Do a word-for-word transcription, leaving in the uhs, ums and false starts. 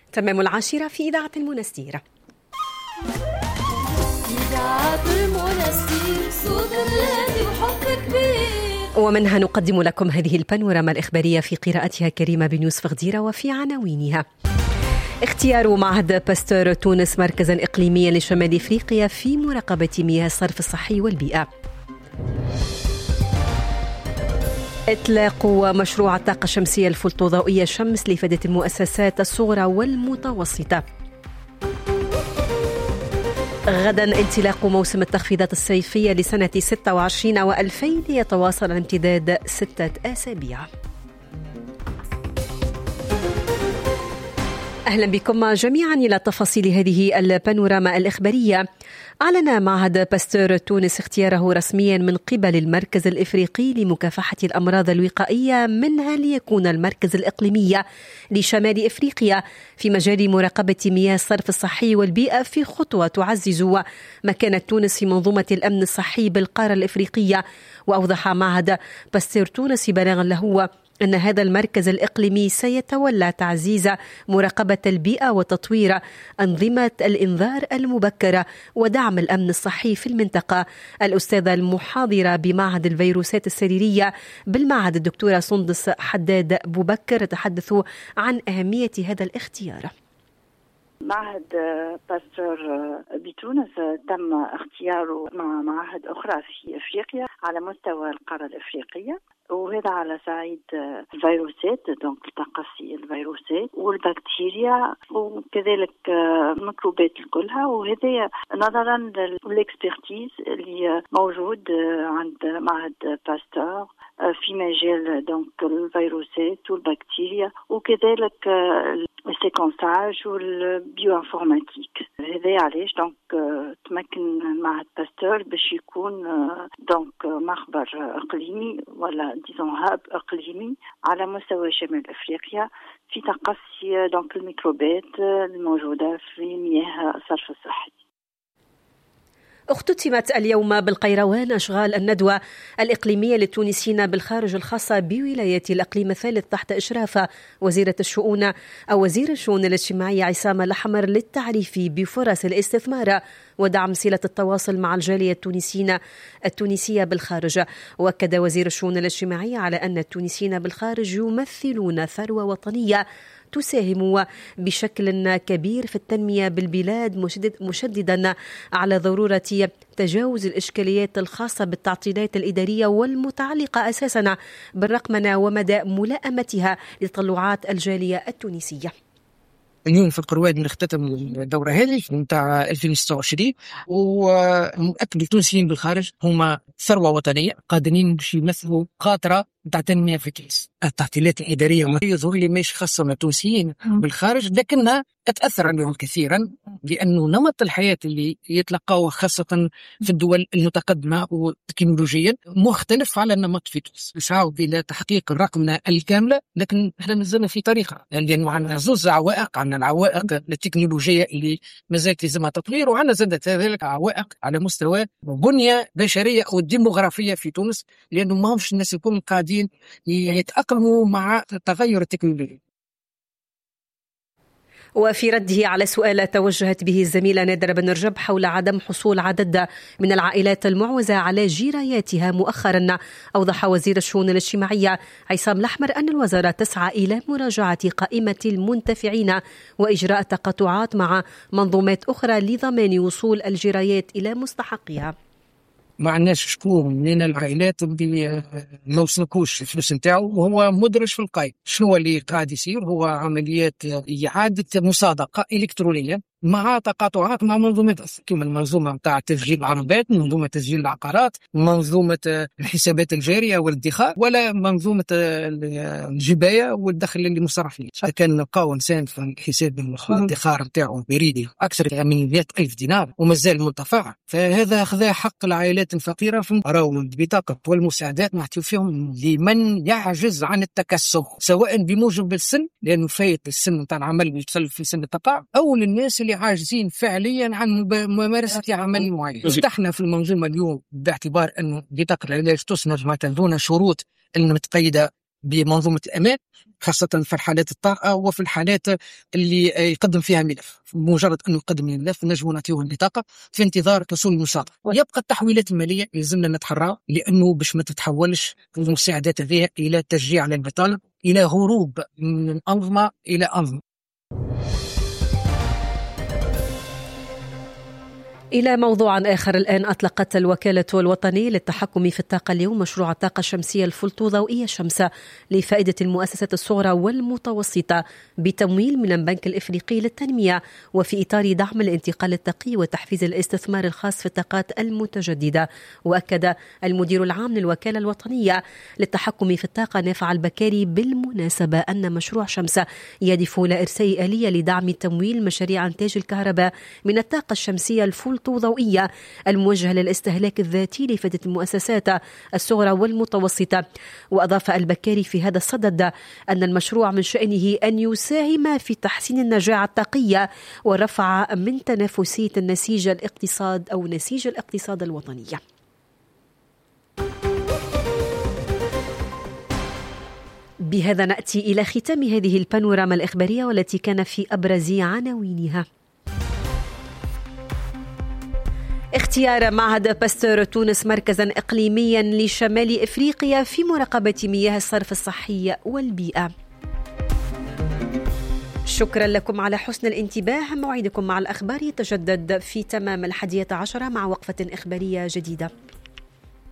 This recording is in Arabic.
تمام العاشرة في إذاعة المنستير. إذاعة المنستير صوت الذي وحب كبير. ومنها نقدم لكم هذه البانوراما الإخبارية في قراءتها كريمة بن يوسف غديرة. وفي عناوينها: اختيار معهد باستور تونس مركزا إقليميا لشمال إفريقيا في مراقبة مياه الصرف الصحي والبيئة. إطلاق مشروع الطاقة الشمسية الفوتوضوئية شمس لإفادة المؤسسات الصغرى والمتوسطة. غدا انطلاق موسم التخفيضات الصيفية لسنة ستة وعشرين وألفين يتواصل على امتداد ستة أسابيع. أهلا بكم جميعا إلى تفاصيل هذه البانوراما الإخبارية. أعلن معهد باستور تونس اختياره رسميا من قبل المركز الإفريقي لمكافحة الأمراض الوقائية، منها ليكون المركز الإقليمي لشمال إفريقيا في مجال مراقبة مياه الصرف الصحي والبيئة، في خطوة تعزز مكانة تونس في منظومة الأمن الصحي بالقارة الإفريقية. وأوضح معهد باستور تونس بلاغا له أن هذا المركز الإقليمي سيتولى تعزيز مراقبة البيئة وتطوير أنظمة الإنذار المبكرة ودعم الأمن الصحي في المنطقة. الأستاذة المحاضرة بمعهد الفيروسات السريرية بالمعهد الدكتورة سندس حداد بوبكر تحدث عن أهمية هذا الاختيار. معهد باستور بتونس تم اختياره مع معاهد أخرى في أفريقيا على مستوى القارة الأفريقية، وهذا على صعيد الفيروسات، دونك تقصي الفيروسات والبكتيريا وكذلك الميكروبات كلها، وهذا نظرا للاكسبرتيز اللي موجود عند معهد باستور في مجال دونك الفيروسات والبكتيريا وكذلك السيكونساج والبيو انفورماتيك. هذا علاش دونك تمكن معهد باستور باش يكون دونك مخبر اقليمي ولا ديزون هاب اقليمي على مستوى شمال افريقيا في تقصي دونك الميكروبات الموجوده في مياه الصرف الصحي. اختتمت اليوم بالقيروان أشغال الندوة الإقليمية للتونسيين بالخارج الخاصة بولاية الأقليم الثالث تحت إشراف وزيرة الشؤون أو وزير الشؤون الاجتماعية عصام الأحمر للتعريف بفرص الاستثمار ودعم صلة التواصل مع الجالية التونسيين التونسية بالخارج. وأكد وزير الشؤون الاجتماعية على أن التونسيين بالخارج يمثلون ثروة وطنية تساهم بشكل كبير في التنمية بالبلاد، مشدد مشددا على ضرورة تجاوز الإشكاليات الخاصة بالتعطيلات الإدارية والمتعلقة أساسا بالرقمنة ومدى ملائمتها لتطلعات الجالية التونسية. اليوم في القرواد نختتم الدورة هذه نتاع ألفين وستة وعشرين، ومؤكد التونسيين بالخارج هما ثروة وطنية قادرين باش يمثلوا خاطرة نتاع تنمية في تونس. التعطيلات الإدارية يظهر لي مش خاصة من التونسيين بالخارج، لكنها تتأثر عليهم كثيرا، لأنه نمط الحياة اللي يتلقوه خاصة في الدول المتقدمة وتكنولوجيا مختلف على النمط في تونس. نسعى إلى تحقيق الرقمنة الكاملة، لكن احنا مازلنا في طريقة، لأنه عندنا زوز عوائق. عندنا العوائق التكنولوجية اللي مازالت لازمها تطوير، وعندنا زادت كذلك عوائق على مستوى بنية بشرية أو الديموغرافية في تونس، لأنه ما همش الناس يكونوا قاعدين يتأقلموا مع تغير التكنولوجيا. وفي رده على سؤال توجهت به الزميلة نادرة بن رجب حول عدم حصول عدد من العائلات المعوزة على جراياتها مؤخرا، أوضح وزير الشؤون الاجتماعية عصام الأحمر أن الوزارة تسعى إلى مراجعة قائمة المنتفعين وإجراء تقاطعات مع منظومات أخرى لضمان وصول الجرايات إلى مستحقها. ما عندناش شكون من العائلات اللي ما وصلكوش الفلوس نتاعو وهو مدرج في القائمة. شنو اللي قاعد يصير؟ هو عمليات إعادة مصادقة إلكترونية مع تقاطعات مع منظومات كما المنظومة نتاع تسجيل العربات، منظومة تسجيل العقارات، منظومة الحسابات الجارية والادخار، ولا منظومة الجباية والدخل اللي مصرح فيه. كان نلقاو إنسان في الحساب الادخار نتاعو بريدي أكثر من مئة ألف دينار ومازال منتفع، فهذا أخذ حق العائلات الفقيرة في راهو البطاقة والمساعدات محتوى فيهم لمن يعجز عن التكسب، سواء بموجب السن لأنه فايت السن نتاع العمل ويدخل في سن التقاعد، أو للناس اللي عاجزين فعليا عن ممارسة عمل معين. فتحنا في المنظومة اليوم باعتبار أنه بطاقة العلاج تسند مثلا دون شروط المتقيدة بمنظومة الأمان، خاصة في الحالات الطارئة وفي الحالات اللي يقدم فيها ملف. مجرد أنه يقدم الملف نجم نعطيه البطاقة في انتظار حصول المصادقة. ويبقى التحويلات المالية يلزمنا نتحرى، لأنه باش ما تتحولش المساعدات هذه إلى تشجيع على البطالة، إلى هروب من أنظمة إلى أنظمة. إلى موضوع آخر الآن. أطلقت الوكالة الوطنية للتحكم في الطاقة اليوم مشروع الطاقة الشمسية الفوتوضوئية شمسة لفائدة المؤسسات الصغرى والمتوسطة بتمويل من البنك الإفريقي للتنمية، وفي إطار دعم الانتقال الطاقي وتحفيز الاستثمار الخاص في الطاقات المتجددة. وأكد المدير العام للوكالة الوطنية للتحكم في الطاقة نافع البكاري بالمناسبة أن مشروع شمسة يهدف إلى إرساء آلية لدعم تمويل مشاريع إنتاج الكهرباء من الطاقة الشمسية الفوتوضوئية ضوئية الموجهة للاستهلاك الذاتي لفائدة المؤسسات الصغرى والمتوسطة. وأضاف البكاري في هذا الصدد أن المشروع من شأنه أن يساهم في تحسين النجاعة الطاقية ورفع من تنافسية النسيج الاقتصاد أو نسيج الاقتصاد الوطنية. بهذا نأتي إلى ختام هذه البانوراما الإخبارية والتي كان في أبرز عناوينها: اختيار معهد باستور تونس مركزا إقليميا لشمال إفريقيا في مراقبة مياه الصرف الصحي والبيئة. شكرا لكم على حسن الانتباه. موعدكم مع الأخبار يتجدد في تمام الحادية عشرة مع وقفة إخبارية جديدة.